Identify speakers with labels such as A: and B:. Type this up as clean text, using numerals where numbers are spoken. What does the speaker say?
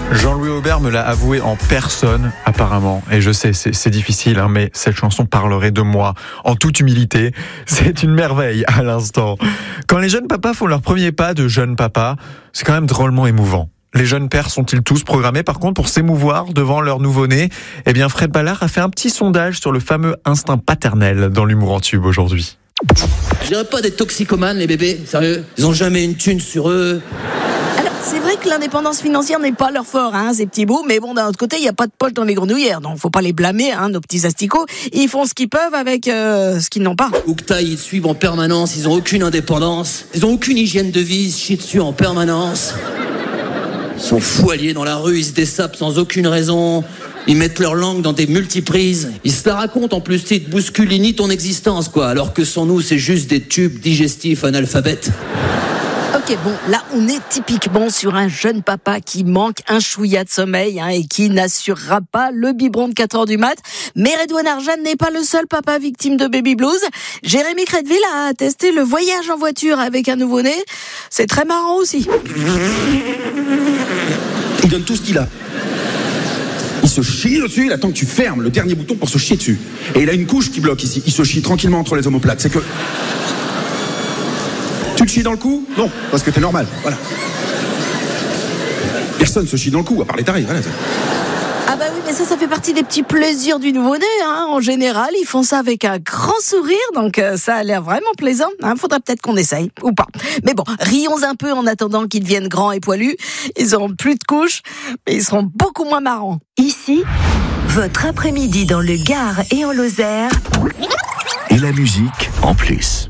A: Jean-Louis Aubert me l'a avoué en personne, apparemment. Et je sais, c'est difficile, mais cette chanson parlerait de moi. En toute humilité, c'est une merveille à l'instant. Quand les jeunes papas font leur premier pas de jeunes papas, c'est quand même drôlement émouvant. Les jeunes pères sont-ils tous programmés par contre pour s'émouvoir devant leur nouveau-né ? Eh bien, Fred Ballard a fait un petit sondage sur le fameux instinct paternel dans l'humour en tube aujourd'hui.
B: Je dirais pas des toxicomanes, les bébés, sérieux. Ils ont jamais une thune sur eux.
C: Alors, c'est vrai que l'indépendance financière n'est pas leur fort, ces petits bouts, mais bon, d'un autre côté, il n'y a pas de poche dans les grenouillères, donc faut pas les blâmer, nos petits asticots. Ils font ce qu'ils peuvent avec ce qu'ils n'ont pas.
B: Oukta, ils suivent en permanence, ils ont aucune indépendance, ils ont aucune hygiène de vie, ils se chient dessus en permanence. Ils sont fous alliés dans la rue, ils se dessapent sans aucune raison. Ils mettent leur langue dans des multiprises. Ils se la racontent en plus, ils te bousculent, ils nient ton existence, quoi. Alors que sans nous, c'est juste des tubes digestifs analphabètes.
C: Ok, bon, là, on est typiquement sur un jeune papa qui manque un chouïa de sommeil et qui n'assurera pas le biberon de 4h du mat. Mais Redouane Arjan n'est pas le seul papa victime de baby blues. Jérémy Crédville a testé le voyage en voiture avec un nouveau-né. C'est très marrant aussi.
D: Il donne tout ce qu'il a. Il se chie dessus, il attend que tu fermes le dernier bouton pour se chier dessus. Et il a une couche qui bloque ici. Il se chie tranquillement entre les omoplates. C'est que... Tu te chies dans le cou ? Non, parce que t'es normal, voilà. Personne se chie dans le cou, à part les tarés, voilà.
C: Ah bah oui, mais ça fait partie des petits plaisirs du nouveau-né. En général, ils font ça avec un grand sourire, donc ça a l'air vraiment plaisant. Faudrait peut-être qu'on essaye, ou pas. Mais bon, rions un peu en attendant qu'ils deviennent grands et poilus. Ils auront plus de couches, mais ils seront beaucoup moins marrants.
E: Ici, votre après-midi dans le Gard et en Lozère.
F: Et la musique en plus.